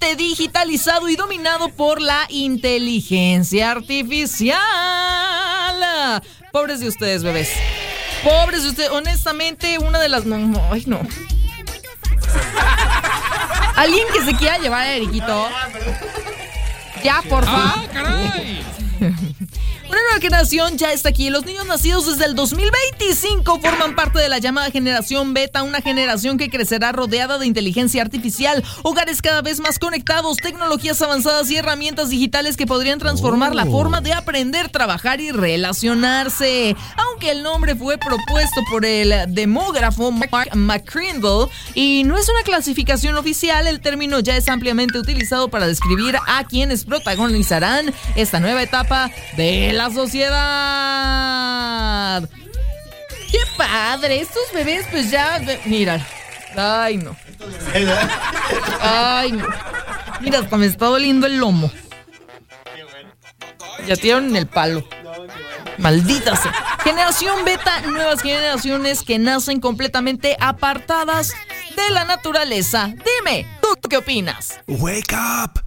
completamente digitalizado y dominado por la inteligencia artificial. Pobres de ustedes, bebés. Pobres de ustedes. Honestamente, una de las... No. ¿Alguien que se quiera llevar a Eriquito? Ya, por favor. ¡Ah, caray! Una nueva generación ya está aquí. Los niños nacidos desde el 2025 forman parte de la llamada generación beta, una generación que crecerá rodeada de inteligencia artificial, hogares cada vez más conectados, tecnologías avanzadas y herramientas digitales que podrían transformar la forma de aprender, trabajar y relacionarse. Aunque el nombre fue propuesto por el demógrafo Mark McCrindle y no es una clasificación oficial, el término ya es ampliamente utilizado para describir a quienes protagonizarán esta nueva etapa de la sociedad. ¡Qué padre! Estos bebés pues ya... Mira. Ay, no. Ay, no. Mira, hasta me está doliendo el lomo. Ya tiraron el palo. Maldita sea. Generación beta, nuevas generaciones que nacen completamente apartadas de la naturaleza. Dime, ¿tú qué opinas? Wake up!